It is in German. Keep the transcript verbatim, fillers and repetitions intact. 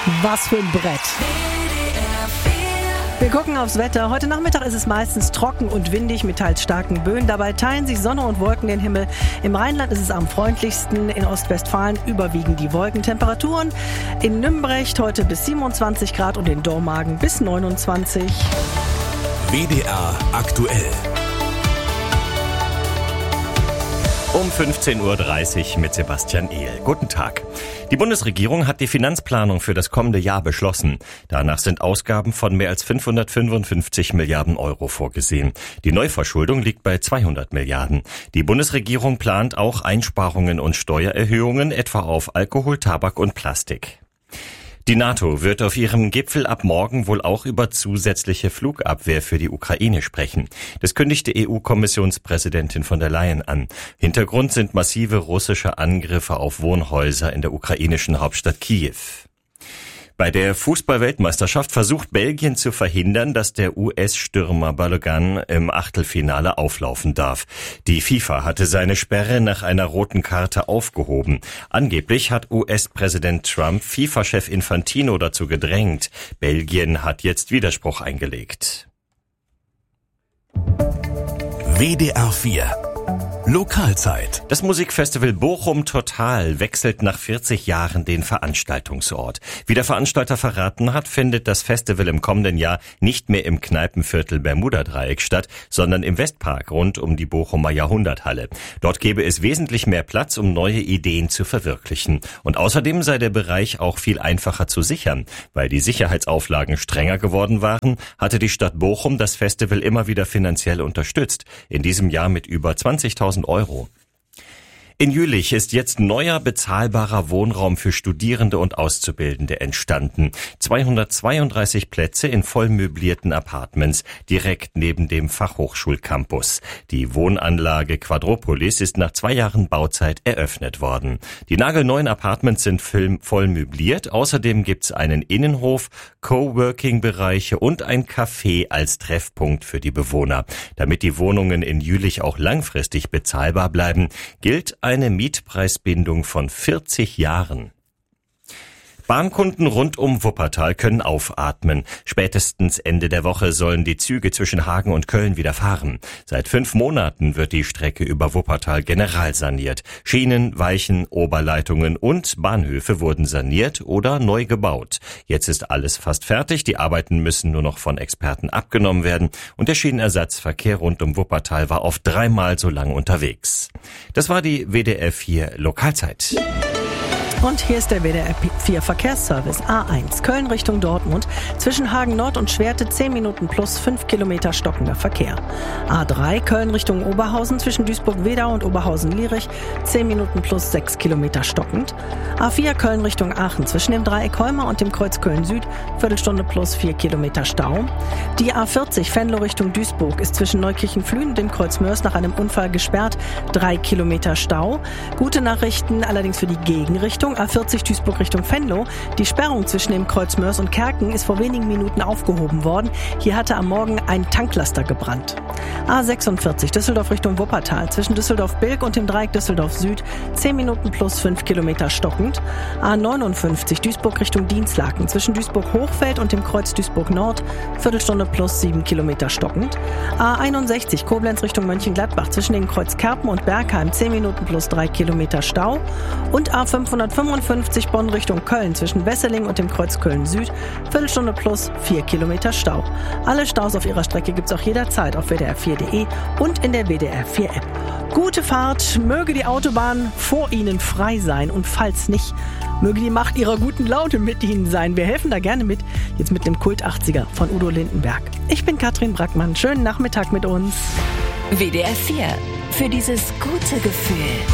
Was für ein Brett. Wir gucken aufs Wetter. Heute Nachmittag ist es meistens trocken und windig mit teils starken Böen. Dabei teilen sich Sonne und Wolken den Himmel. Im Rheinland ist es am freundlichsten. In Ostwestfalen überwiegen die Wolken. Temperaturen in Nümbrecht heute bis siebenundzwanzig Grad und in Dormagen bis neunundzwanzig. W D R aktuell. Um fünfzehn Uhr dreißig mit Sebastian Ehl. Guten Tag. Die Bundesregierung hat die Finanzplanung für das kommende Jahr beschlossen. Danach sind Ausgaben von mehr als fünfhundertfünfundfünfzig Milliarden Euro vorgesehen. Die Neuverschuldung liegt bei zweihundert Milliarden. Die Bundesregierung plant auch Einsparungen und Steuererhöhungen, etwa auf Alkohol, Tabak und Plastik. Die NATO wird auf ihrem Gipfel ab morgen wohl auch über zusätzliche Flugabwehr für die Ukraine sprechen. Das kündigte E U-Kommissionspräsidentin von der Leyen an. Hintergrund sind massive russische Angriffe auf Wohnhäuser in der ukrainischen Hauptstadt Kiew. Bei der Fußball-Weltmeisterschaft versucht Belgien zu verhindern, dass der U S-Stürmer Balogun im Achtelfinale auflaufen darf. Die FIFA hatte seine Sperre nach einer roten Karte aufgehoben. Angeblich hat U S-Präsident Trump FIFA-Chef Infantino dazu gedrängt. Belgien hat jetzt Widerspruch eingelegt. W D R vier Lokalzeit. Das Musikfestival Bochum Total wechselt nach vierzig Jahren den Veranstaltungsort. Wie der Veranstalter verraten hat, findet das Festival im kommenden Jahr nicht mehr im Kneipenviertel Bermuda-Dreieck statt, sondern im Westpark rund um die Bochumer Jahrhunderthalle. Dort gäbe es wesentlich mehr Platz, um neue Ideen zu verwirklichen. Und außerdem sei der Bereich auch viel einfacher zu sichern. Weil die Sicherheitsauflagen strenger geworden waren, hatte die Stadt Bochum das Festival immer wieder finanziell unterstützt. In diesem Jahr mit über zwanzigtausend Euro. In Jülich ist jetzt neuer bezahlbarer Wohnraum für Studierende und Auszubildende entstanden. zweihundertzweiunddreißig Plätze in vollmöblierten Apartments direkt neben dem Fachhochschulcampus. Die Wohnanlage Quadropolis ist nach zwei Jahren Bauzeit eröffnet worden. Die nagelneuen Apartments sind voll möbliert. Außerdem gibt's einen Innenhof, Coworking-Bereiche und ein Café als Treffpunkt für die Bewohner. Damit die Wohnungen in Jülich auch langfristig bezahlbar bleiben, gilt eine Mietpreisbindung von vierzig Jahren. Bahnkunden rund um Wuppertal können aufatmen. Spätestens Ende der Woche sollen die Züge zwischen Hagen und Köln wieder fahren. Seit fünf Monaten wird die Strecke über Wuppertal generalsaniert. Schienen, Weichen, Oberleitungen und Bahnhöfe wurden saniert oder neu gebaut. Jetzt ist alles fast fertig. Die Arbeiten müssen nur noch von Experten abgenommen werden. Und der Schienenersatzverkehr rund um Wuppertal war oft dreimal so lang unterwegs. Das war die W D R vier Lokalzeit. Und hier ist der W D R vier Verkehrsservice. A eins, Köln Richtung Dortmund. Zwischen Hagen Nord und Schwerte zehn Minuten plus fünf Kilometer stockender Verkehr. A drei, Köln Richtung Oberhausen. Zwischen Duisburg-Wedau und Oberhausen-Lierich zehn Minuten plus sechs Kilometer stockend. A vier, Köln Richtung Aachen. Zwischen dem Dreieck Heuma und dem Kreuz Köln-Süd Viertelstunde plus vier Kilometer Stau. Die A vierzig, Venlo Richtung Duisburg, ist zwischen Neukirchen-Flühen und dem Kreuz Mörs nach einem Unfall gesperrt. drei Kilometer Stau. Gute Nachrichten allerdings für die Gegenrichtung. A vierzig Duisburg Richtung Venlo. Die Sperrung zwischen dem Kreuz Mörs und Kerken ist vor wenigen Minuten aufgehoben worden. Hier hatte am Morgen ein Tanklaster gebrannt. A sechsundvierzig Düsseldorf Richtung Wuppertal. Zwischen Düsseldorf-Bilk und dem Dreieck Düsseldorf-Süd zehn Minuten plus fünf Kilometer stockend. A neunundfünfzig Duisburg Richtung Dienstlaken. Zwischen Duisburg-Hochfeld und dem Kreuz Duisburg-Nord Viertelstunde plus sieben Kilometer stockend. A einundsechzig Koblenz Richtung Mönchengladbach. Zwischen den Kreuz Kerpen und Bergheim zehn Minuten plus drei Kilometer Stau. Und A fünfhundertfünfundfünfzig Bonn Richtung Köln zwischen Wesseling und dem Kreuz Köln-Süd Viertelstunde plus vier Kilometer Stau. Alle Staus auf ihrer Strecke gibt's auch jederzeit auf W D R vier punkt de und in der W D R vier App. Gute Fahrt, möge die Autobahn vor Ihnen frei sein und falls nicht, möge die Macht Ihrer guten Laune mit Ihnen sein. Wir helfen da gerne mit, jetzt mit dem Kult achtziger von Udo Lindenberg. Ich bin Katrin Brackmann, schönen Nachmittag mit uns. W D R vier, für dieses gute Gefühl.